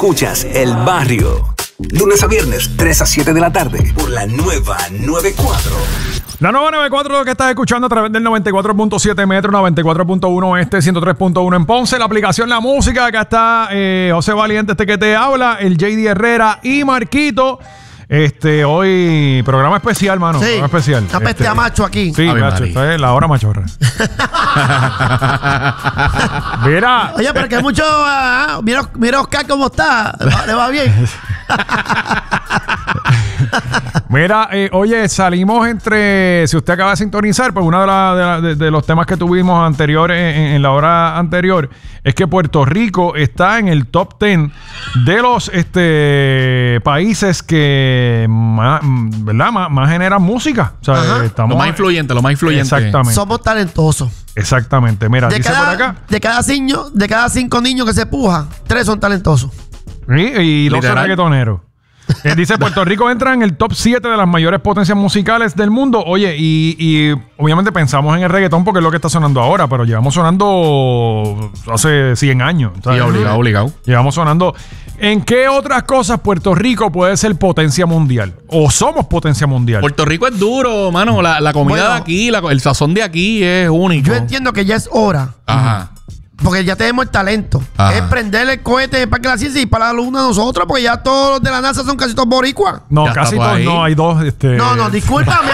Escuchas El Barrio. Lunes a viernes, 3 a 7 de la tarde, por la nueva 94. La nueva 94, lo que estás escuchando a través del 94.7 metro, 94.1 este, 103.1 en Ponce. La aplicación La Música. Acá está José Valiente, que te habla, el JD Herrera y Marquito. Hoy programa especial, mano. Sí, programa especial. Una peste a macho aquí. Sí, macho, esta es la hora machorra. Mira. Oye, pero que hay mucho. Mira Oscar cómo está. Le va bien. Mira, oye, salimos si usted acaba de sintonizar, pues uno de los temas que tuvimos anteriores en la hora anterior es que Puerto Rico está en el top 10 de los países que más generan música. O sea, lo más influyente. Exactamente. Somos talentosos. Exactamente. Mira, dice por acá. De cada 5 niños que se pujan, 3 son talentosos. Y 2 son reggaetoneros. Dice, Puerto Rico entra en el top 7 de las mayores potencias musicales del mundo. Oye, y obviamente pensamos en el reggaetón porque es lo que está sonando ahora, pero llevamos sonando hace 100 años. ¿sabes? Sí, obligado. Llevamos sonando. ¿En qué otras cosas Puerto Rico puede ser potencia mundial? ¿O somos potencia mundial? Puerto Rico es duro, mano. La comida de aquí, el sazón de aquí es único. Yo entiendo que ya es hora. Ajá. Porque ya tenemos el talento. Ajá. Es prender el cohete de Parque de la Ciencia y para la luna a nosotros, porque ya todos los de la NASA son casi todos boricuas. No, Ya casi está todos ahí. no. Hay 2. No, discúlpame.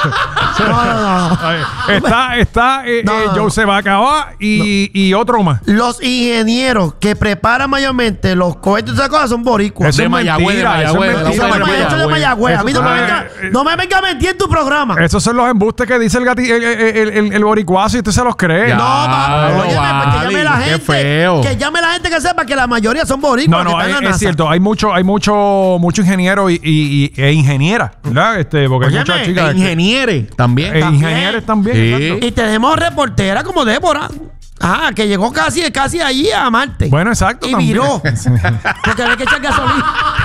No. Está Joseph Acabá y otro más. Los ingenieros que preparan mayormente los cohetes y esas cosas son boricuas. Eso De es Mayagüez, mentira, de eso es Mayagüez, mentira. Eso de es de Mayagüez. A mí no me venga a mentir en tu programa. Esos son los embustes que dice el boricuazo y usted se los cree. Ya. No, óyeme, pues que llame la Qué gente. feo. Que llame la gente que sepa que la mayoría son boricuas. No, que están en la es NASA. cierto. Hay mucho ingeniero e ingeniera, ¿verdad? Porque hay Óyeme, muchas chicas. Ingeniere también. Ingenieros también. Sí. Exacto. Y tenemos reportera como Débora. Que llegó casi allí a Marte. Bueno, exacto. Y también. miró. Porque había que echar gasolina.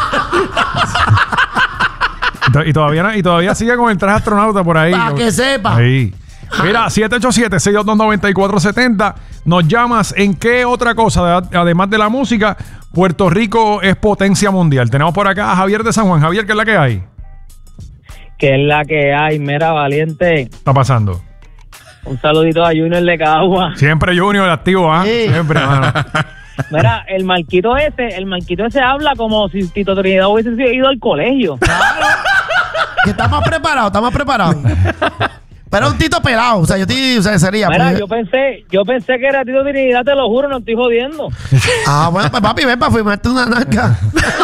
Y todavía sigue con el traje astronauta por ahí. Para que sepa. Ahí. Mira, 787-622-9470. Nos llamas. ¿En qué otra cosa, además de la música, Puerto Rico es potencia mundial? Tenemos por acá a Javier de San Juan. Javier, ¿qué es la que hay? Que es la que hay, mira, Valiente. Está pasando. Un saludito a Junior de Cagua. Siempre Junior activo, ¿ah? Sí. Siempre, mano. Mira, el Marquito ese habla como si Tito Trinidad hubiese ido al colegio. Que está más preparado. Pero un Tito pelado. O sea, sería. Mira, pues. yo pensé que era Tito Trinidad, te lo juro, no estoy jodiendo. Bueno, pues papi, ven para firmarte una narca.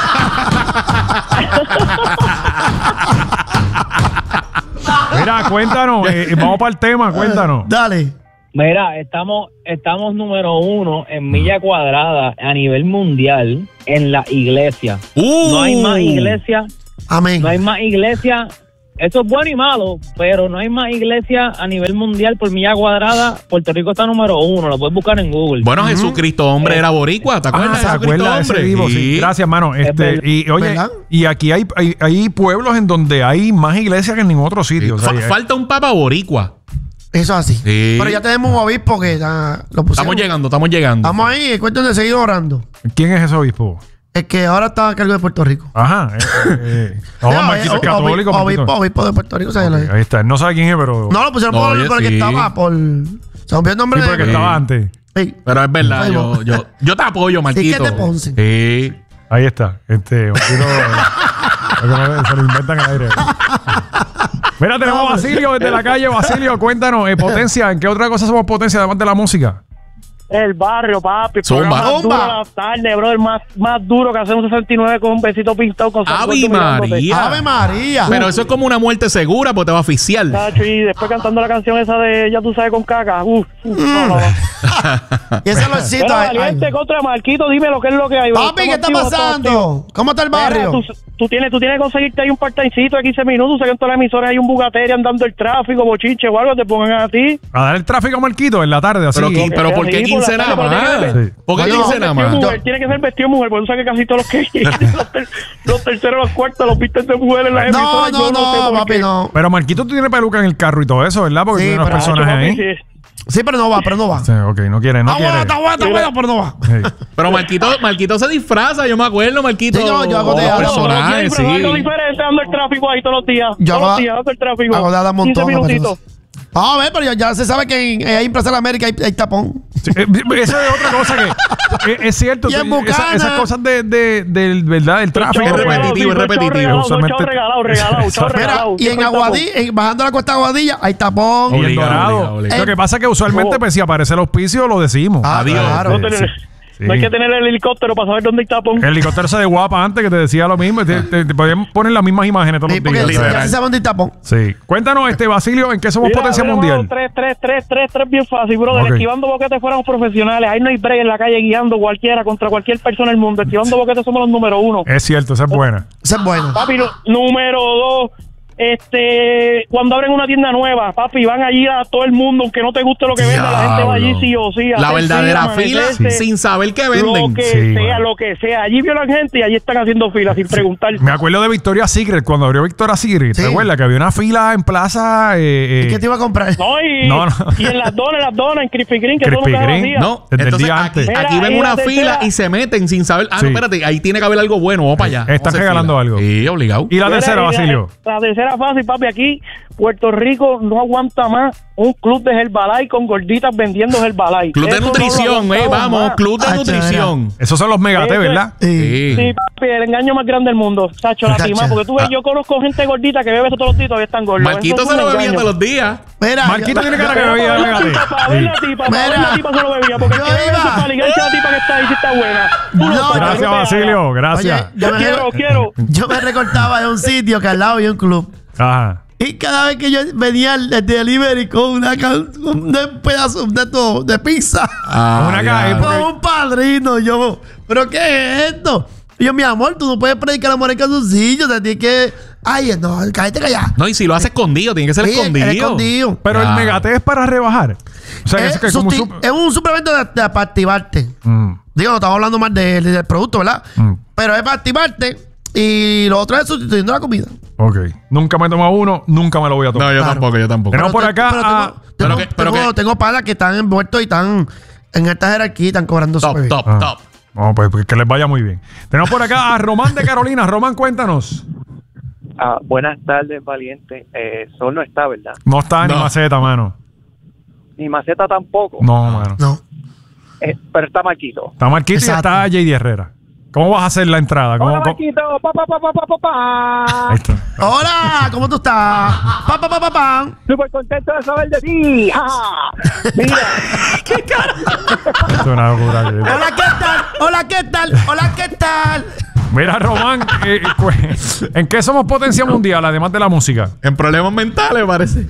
Mira, cuéntanos. Vamos para el tema, cuéntanos. Dale. Mira, estamos número 1 en milla cuadrada a nivel mundial en la iglesia. No hay más iglesia. Amén. No hay más iglesia. Eso es bueno y malo, pero no hay más iglesia a nivel mundial por milla cuadrada. Puerto Rico está número 1, lo puedes buscar en Google. Bueno, Jesucristo, hombre, era boricua. ¿Te acuerdas? ¿Se acuerda de ese vivo? Sí. Gracias, mano. Y oye, ¿verdad? y aquí hay pueblos en donde hay más iglesias que en ningún otro sitio. Sí. O sea, Falta un papa boricua. Eso así. Sí. Pero ya tenemos un obispo que lo pusieron. Estamos llegando. Estamos ahí, es cuestión de seguir orando. ¿Quién es ese obispo? El que ahora está a cargo de Puerto Rico. Ajá. Marquito, es católico. Marquito. Obispo de Puerto Rico. Okay, ahí está. No sabe quién es, pero... No, lo pusieron por el que estaba, se me olvidó el nombre Sí, porque estaba antes. Sí. Pero es verdad, Sí, yo te apoyo, Marquito. Sí, que te Ponce. Sí. Ahí está. Marquito, se lo inventan al aire. Mira, tenemos a Basilio desde la calle. Basilio, cuéntanos, potencia, ¿en qué otra cosa somos potencia además de la música? El barrio, papi. Zumba. Más duro de la tarde, brother. Más duro que hacer un 69 con un besito pintado con ¡Ave María! ¡Ave María! Pero eso es como una muerte segura porque te va a asfixiar. Y después cantando la canción esa de Ya tú sabes con caca. No. Y ese lo cito. Pero Valiente contra Marquito, dime lo que es lo que hay. Papi, ¿qué está pasando? ¿Cómo está el barrio? Tú tienes que conseguirte ahí un part-timecito de 15 minutos. Sé que en todas las emisoras hay un bugateri andando el tráfico, bochinche o algo, te pongan a ti. A dar el tráfico a Marquito en la tarde, así. Pero ¿por qué 15 nada más? ¿Por qué 15 nada más? Tiene que ser vestido de mujer, porque tú sabes que casi todos los que los terceros, los cuartos, los vistes de mujer en las emisoras. No, papi, no. Pero Marquito, tú tienes peluca en el carro y todo eso, ¿verdad? Porque tiene unos personajes ahí. Sí, pero no va. Sí, ok, no quiere. Está bueno, pero no va. Sí. Pero Marquito se disfraza, yo me acuerdo, Marquito. Sí, yo hago de personajes, sí. Algo diferente, ando el tráfico ahí todos los días. Yo Todos los días ando el tráfico. hago de Adam 15 Montón. minutitos. A ver, pero ya se sabe que ahí en Plaza de la América hay tapón. Sí, eso es otra cosa que es cierto. Y en Bucana. Esas cosas del verdad, del tráfico. Es repetitivo, es repetitivo. Usualmente- Mira, y en Aguadilla, bajando la cuesta de Aguadilla, hay tapón. Y en Obligado, Dorado. obligado. Lo que pasa es que usualmente, pues, si aparece el auspicio, lo decimos. Adiós. Claro. No hay que tener el helicóptero para saber dónde hay tapón. El helicóptero se de guapa antes que te decía lo mismo. Te podían poner las mismas imágenes todos Sí, los porque días. ya se sabe dónde hay tapón. Sí. Cuéntanos, Basilio, ¿en qué somos potencia mundial? 3 bien fácil, brother. Ok. Esquivando boquetes fuéramos profesionales. Ahí no hay break en la calle guiando cualquiera contra cualquier persona del mundo. Esquivando boquetes somos los número 1. Es cierto, esa es buena. Eso es bueno. Papi, número 2. Cuando abren una tienda nueva, papi, van allí a todo el mundo, aunque no te guste lo que venda, la gente va allí sí o sí. a La hacer verdadera fila meterse, sin saber qué Lo venden. que Sí, sea, mano. lo que sea. Allí violan gente y allí están haciendo fila sin preguntar. Me acuerdo de Victoria's Secret, cuando abrió Victoria's Secret. Sí. ¿Te acuerdas? Que había una fila en plaza. ¿Y qué te iba a comprar? No, y en las donas, en Krispy Kreme, que todo Crispy nunca Kreme, vacía. No, Desde el entonces día aquí, antes. aquí Mira, ven y una la fila tercera- y se meten sin saber. Sí. No, espérate, ahí tiene que haber algo bueno. Vamos para allá. Están Vamos a hacer regalando fila. algo. Sí, obligado. Y la Mira, tercera, Basilio. La tercera fácil, papi. Aquí, Puerto Rico no aguanta más un club de Herbalife con gorditas vendiendo Herbalife. Club de Eso no lo nutrición, aguantamos vamos, más. club de Ah, nutrición. Esos son los megate, Ese- ¿verdad? Sí. Sí, papi, el engaño más grande del mundo. Sacho, la Sacho. timada. Porque tú ves, yo conozco gente gordita que bebe eso todos los días y todavía están gordos. Marquito Eso se es lo un bebía engaño. todos los días. Mira, Marquito tiene cara que bebía Para ver la megate. tipa, para ver la tipa, para ver la tipa se lo bebía. Porque el Yo que bebe iba. eso para ligarse a la tipa que está ahí si está buena. No, Puro Gracias, para- Basilio. Oye, Gracias. Quiero. yo me recortaba de un sitio que al lado había un club. Ajá. Y cada vez que yo venía el delivery con un pedazo de pizza, Una caja, con un padrino, yo, ¿pero qué es esto? Y yo, mi amor, tú no puedes predicar el amor en calzoncillo, te tienes que... Ay, no, cállate callado. No, y si lo hace escondido, tiene que ser Sí, escondido. el escondido. Pero el Claro. megate es para rebajar. O sea, Es, que es como un es un suplemento para activarte. Mm, Digo, no estamos hablando más del producto, ¿verdad? Mm. Pero es para activarte y lo otro es sustituyendo la comida. ok. Nunca me he tomado uno, nunca me lo voy a tomar. No, yo Claro. tampoco, yo tampoco. Tenemos por acá a- Tengo panas que están envueltos y están en esta jerarquía y están cobrando Top, súper bien. top, Ah. top. Vamos, pues que les vaya muy bien. Tenemos por acá a Román de Carolina. Román, cuéntanos. Buenas tardes, valiente. Sol no está, ¿verdad? No está ni No. maceta, mano. Ni Maceta tampoco. No, mano. No. Pero está Marquito. Está Marquito y Exacto. está JD Herrera. ¿Cómo vas a hacer la entrada? ¿Cómo, Hola, cómo- Marquito. Pa. Ahí está. Hola, ¿cómo tú estás? Pa. Súper contento de saber de ti. ¡Ja! Mira, Esto es una locura. Hola, ¿qué tal? Hola, ¿qué tal? Hola, ¿qué tal? Mira, Román, ¿en qué somos potencia mundial, además de la música? En problemas mentales, parece.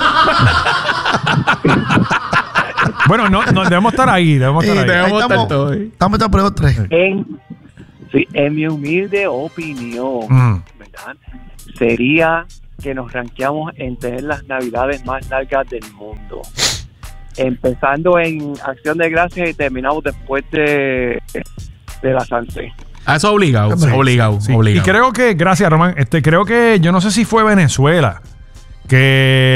Bueno, no debemos estar ahí. Debemos estar Sí, ahí. debemos ahí estar todos ahí. Estamos en prueba 3. en mi humilde opinión, Mm. ¿verdad? Sería que nos ranqueamos en tener las navidades más largas del mundo. Empezando en Acción de Gracias y terminamos después de la Sanse. A eso obligado, Sí. obligado, Sí. obligado. Y creo que, gracias, Román, creo que yo no sé si fue Venezuela que